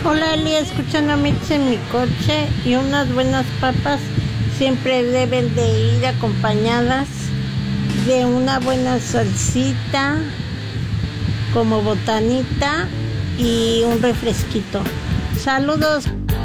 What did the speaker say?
Hola Eli, escuchando Mix en mi coche, y unas buenas papas siempre deben de ir acompañadas de una buena salsita como botanita y un refresquito. Saludos.